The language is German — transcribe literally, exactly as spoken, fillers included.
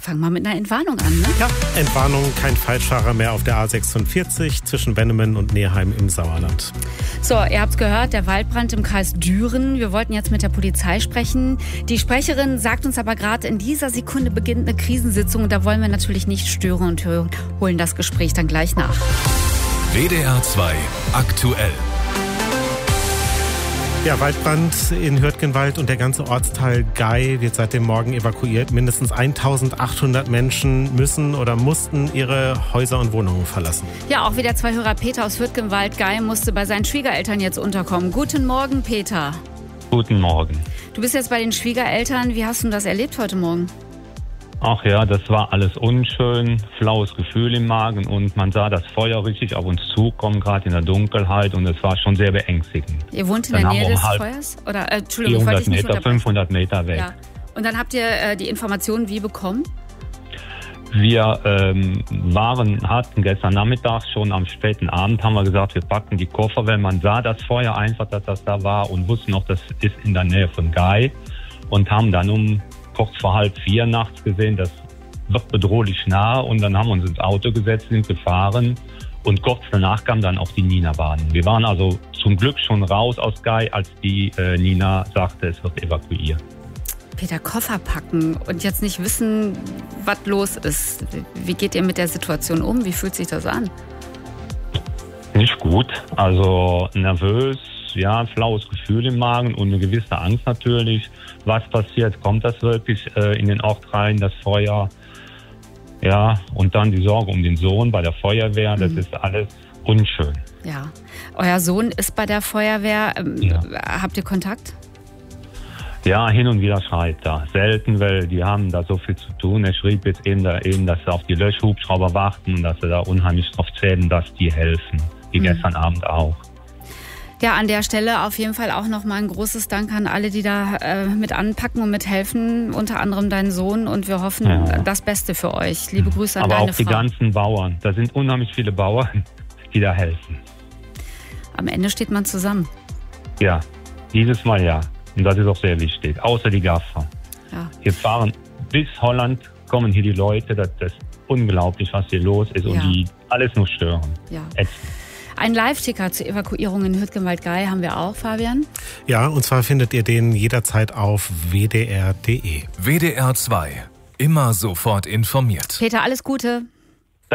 fang mal mit einer Entwarnung an, ne? Ja, Entwarnung, kein Falschfahrer mehr auf der A sechsundvierzig zwischen Wennemen und Neheim im Sauerland. So, ihr habt's gehört, der Waldbrand im Kreis Düren. Wir wollten jetzt mit der Polizei sprechen. Die Sprecherin sagt uns aber gerade, in dieser Sekunde beginnt eine Krisensitzung. Und da wollen wir natürlich nicht stören und holen das Gespräch dann gleich nach. W D R zwei aktuell. Ja, Waldbrand in Hürtgenwald und der ganze Ortsteil Gei wird seit dem Morgen evakuiert. Mindestens eintausendachthundert Menschen müssen oder mussten ihre Häuser und Wohnungen verlassen. Ja, auch wieder zwei Hörer. Peter aus Hürtgenwald Gei musste bei seinen Schwiegereltern jetzt unterkommen. Guten Morgen, Peter. Guten Morgen. Du bist jetzt bei den Schwiegereltern. Wie hast du das erlebt heute Morgen? Ach ja, das war alles unschön, flaues Gefühl im Magen und man sah das Feuer richtig auf uns zukommen, gerade in der Dunkelheit, und es war schon sehr beängstigend. Ihr wohnt in der Nähe des Feuers? Oder, äh, Entschuldigung, ich wollte dich nicht Meter, fünfhundert Meter weg. Ja. Und dann habt ihr äh, die Informationen wie bekommen? Wir ähm, waren, hatten gestern Nachmittag schon am späten Abend, haben wir gesagt, wir packen die Koffer, weil man sah das Feuer einfach, dass das da war, und wussten noch, das ist in der Nähe von Gei, und haben dann um kurz vor halb vier nachts gesehen, das wird bedrohlich nah, und dann haben wir uns ins Auto gesetzt, sind gefahren, und kurz danach kam dann auch die Nina-Bahn. Wir waren also zum Glück schon raus aus Gei, als die äh, Nina sagte, es wird evakuiert. Peter, Koffer packen und jetzt nicht wissen, was los ist. Wie geht ihr mit der Situation um? Wie fühlt sich das an? Nicht gut, also nervös. Ja, ein flaues Gefühl im Magen und eine gewisse Angst natürlich. Was passiert? Kommt das wirklich äh, in den Ort rein, das Feuer? Ja, und dann die Sorge um den Sohn bei der Feuerwehr. Das mhm. ist alles unschön. Ja, euer Sohn ist bei der Feuerwehr. Ähm, ja. Habt ihr Kontakt? Ja, hin und wieder schreibt er. Selten, weil die haben da so viel zu tun. Er schrieb jetzt eben, da, eben dass sie auf die Löschhubschrauber warten und dass sie da unheimlich drauf zählen, dass die helfen. Wie mhm. gestern Abend auch. Ja, an der Stelle auf jeden Fall auch nochmal ein großes Dank an alle, die da äh, mit anpacken und mithelfen, unter anderem deinen Sohn, und wir hoffen ja. das Beste für euch. Liebe Grüße an Aber deine auch die Frau. ganzen Bauern, da sind unheimlich viele Bauern, die da helfen. Am Ende steht man zusammen. Ja, dieses Mal ja, und das ist auch sehr wichtig, außer die Gaffer. Ja. Wir fahren bis Holland, kommen hier die Leute, das, das ist unglaublich, was hier los ist, ja. und die alles nur stören. Ja. Ätzend. Ein Live-Ticker zur Evakuierung in Hürtgenwald Gei haben wir auch, Fabian. Ja, und zwar findet ihr den jederzeit auf w d r punkt d e. W D R zwei. Immer sofort informiert. Peter, alles Gute.